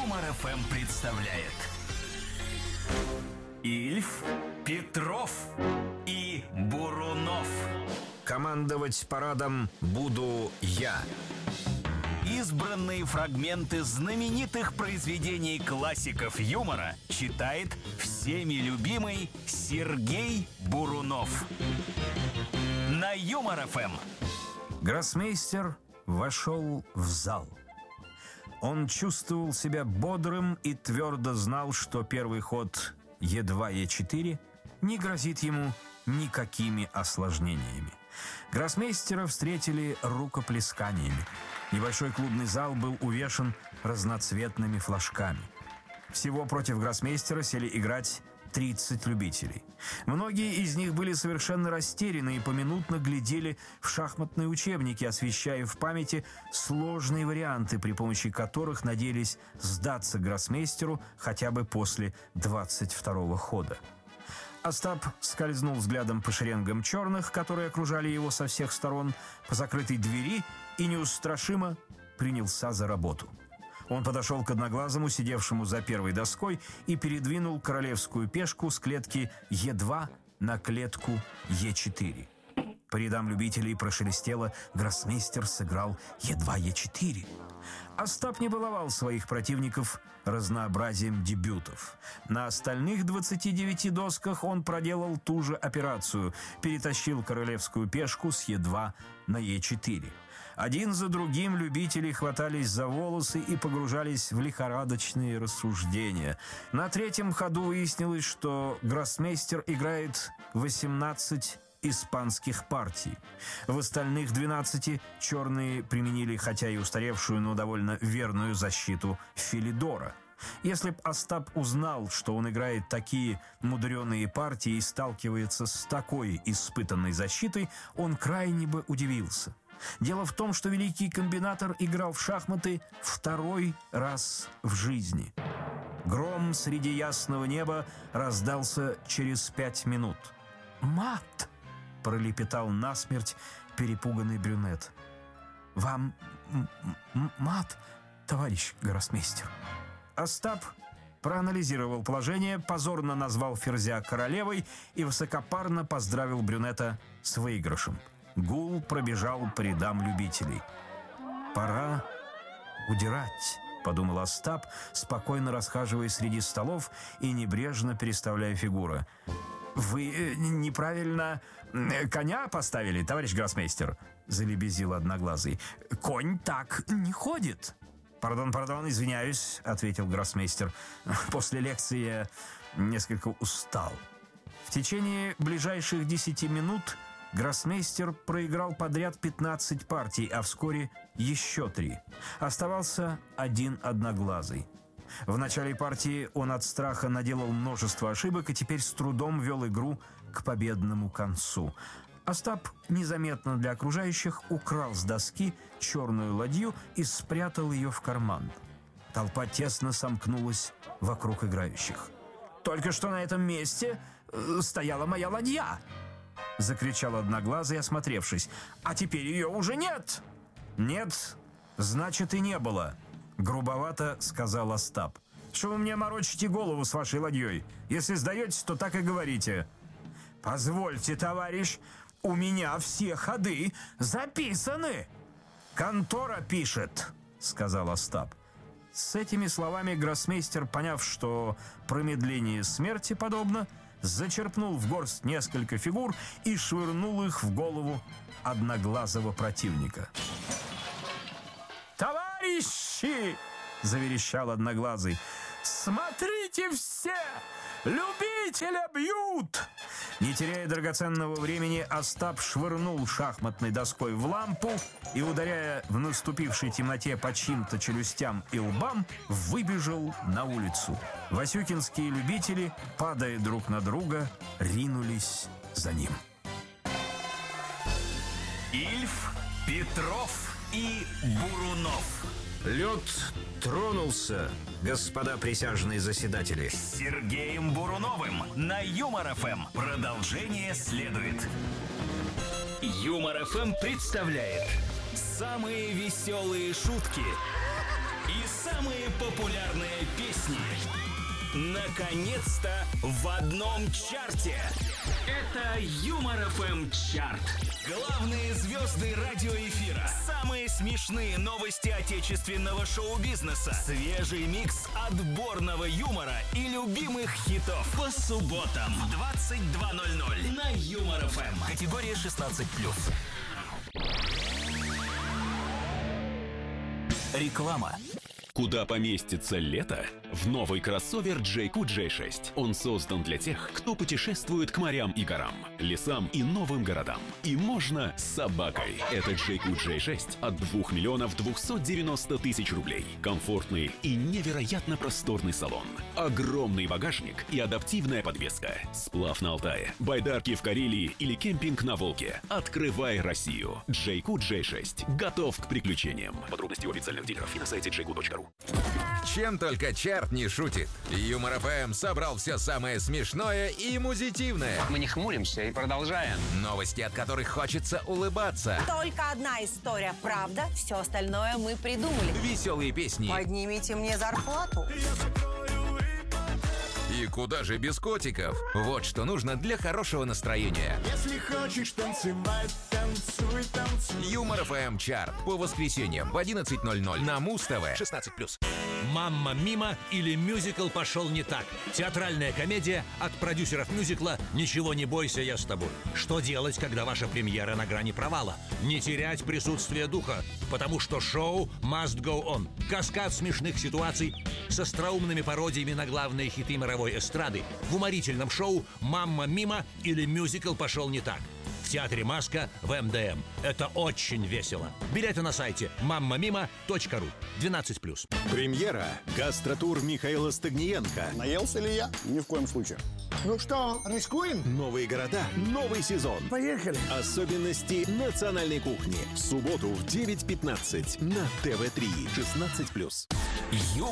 Юмор ФМ представляет Ильф, Петров и Бурунов. Командовать парадом буду я. Избранные фрагменты знаменитых произведений классиков юмора читает всеми любимый Сергей Бурунов. На Юмор ФМ. Гроссмейстер вошел в зал. Он чувствовал себя бодрым и твердо знал, что первый ход Е2, Е4 не грозит ему никакими осложнениями. Гроссмейстера встретили рукоплесканиями. Небольшой клубный зал был увешан разноцветными флажками. Всего против гроссмейстера сели играть 30 любителей. Многие из них были совершенно растеряны и поминутно глядели в шахматные учебники, освещая в памяти сложные варианты, при помощи которых надеялись сдаться гроссмейстеру хотя бы после 22-го хода. Остап скользнул взглядом по шеренгам черных, которые окружали его со всех сторон, по закрытой двери и неустрашимо принялся за работу. Он подошел к Одноглазому, сидевшему за первой доской, и передвинул королевскую пешку с клетки Е2 на клетку Е4. По рядам любителей прошелестело, гроссмейстер сыграл Е2, Е4. Остап не баловал своих противников разнообразием дебютов. На остальных 29 досках он проделал ту же операцию, перетащил королевскую пешку с Е2 на Е4. Один за другим любители хватались за волосы и погружались в лихорадочные рассуждения. На третьем ходу выяснилось, что гроссмейстер играет 18 испанских партий. В остальных 12 черные применили, хотя и устаревшую, но довольно верную защиту Филидора. Если б Остап узнал, что он играет такие мудреные партии и сталкивается с такой испытанной защитой, он крайне бы удивился. Дело в том, что великий комбинатор играл в шахматы второй раз в жизни. Гром среди ясного неба раздался через 5 минут. «Мат!» — пролепетал насмерть перепуганный брюнет. «Вам мат, товарищ гроссмейстер?» Остап проанализировал положение, позорно назвал ферзя королевой и высокопарно поздравил брюнета с выигрышем. Гул пробежал по рядам любителей. «Пора удирать», — подумал Остап, спокойно расхаживая среди столов и небрежно переставляя фигуры. «Вы неправильно коня поставили, товарищ гроссмейстер», — залебезил Одноглазый. «Конь так не ходит». «Пардон, извиняюсь», — ответил гроссмейстер. «После лекции я несколько устал». В течение ближайших 10 минут гроссмейстер проиграл подряд 15 партий, а вскоре еще 3. Оставался один Одноглазый. В начале партии он от страха наделал множество ошибок и теперь с трудом вел игру к победному концу. Остап незаметно для окружающих украл с доски черную ладью и спрятал ее в карман. Толпа тесно сомкнулась вокруг играющих. «Только что на этом месте стояла моя ладья!» — закричал Одноглазый, осмотревшись. «А теперь ее уже нет!» «Нет, значит, и не было», — грубовато сказал Остап. «Что вы мне морочите голову с вашей ладьей? Если сдаетесь, то так и говорите». «Позвольте, товарищ, у меня все ходы записаны». «Контора пишет», — сказал Остап. С этими словами гроссмейстер, поняв, что промедление смерти подобно, зачерпнул в горсть несколько фигур и швырнул их в голову Одноглазого противника. «Товарищи!» — заверещал Одноглазый. «Смотрите все! Любителя бьют!» Не теряя драгоценного времени, Остап швырнул шахматной доской в лампу и, ударяя в наступившей темноте по чьим-то челюстям и лбам, выбежал на улицу. Васюкинские любители, падая друг на друга, ринулись за ним. Ильф, Петров и Бурунов. Лед тронулся, господа присяжные заседатели. С Сергеем Буруновым на Юмор ФМ. Продолжение следует. Юмор ФМ представляет самые веселые шутки и самые популярные песни. Наконец-то в одном чарте. Это Юмор ФМ чарт. Главные звезды радиоэфира. Самые смешные новости отечественного шоу-бизнеса. Свежий микс отборного юмора и любимых хитов. По субботам в 22:00 на Юмор ФМ. Категория 16+. Реклама. Куда поместится лето? В новый кроссовер JQ J6. Он создан для тех, кто путешествует к морям и горам, лесам и новым городам. И можно с собакой. Это JQ J6 от 2 290 000 рублей. Комфортный и невероятно просторный салон. Огромный багажник и адаптивная подвеска. Сплав на Алтае, байдарки в Карелии или кемпинг на Волге. Открывай Россию. JQ J6. Готов к приключениям. Подробности у официальных дилеров и на сайте jq.ru. Чем только чарт не шутит. Юмор ФМ собрал все самое смешное и музитивное. Мы не хмуримся и продолжаем. Новости, от которых хочется улыбаться. Только одна история правда, все остальное мы придумали. Веселые песни. Поднимите мне зарплату. И куда же без котиков? Вот что нужно для хорошего настроения. Если хочешь танцевать, танцуй, танцуй. Юмор ФМ чарт. По воскресеньям в 11:00 на Муз-ТВ. 16+. «Мамма Мима» или «Мюзикл пошел не так». Театральная комедия от продюсеров мюзикла «Ничего не бойся, я с тобой». Что делать, когда ваша премьера на грани провала? Не терять присутствие духа, потому что шоу must go on. Каскад смешных ситуаций с остроумными пародиями на главные хиты мировой эстрады в уморительном шоу «Мамма Мима» или «Мюзикл пошел не так». В театре «Маска» в МДМ. Это очень весело. Билеты на сайте mammamima.ru. 12+. Премьера. Гастротур Михаила Стагниенко. Наелся ли я? Ни в коем случае. Ну что, рискуем? Новые города, новый сезон. Поехали. Особенности национальной кухни. В субботу в 9:15 на ТВ3. 16+.